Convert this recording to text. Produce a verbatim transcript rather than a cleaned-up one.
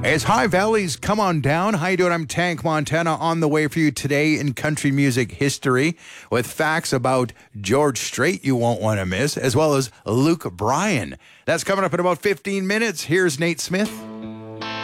It's High Valley's Come On Down. How you doing? I'm Tank Montana on the way for you today in country music history with facts about George Strait you won't want to miss, as well as Luke Bryan. That's coming up in about fifteen minutes. Here's Nate Smith.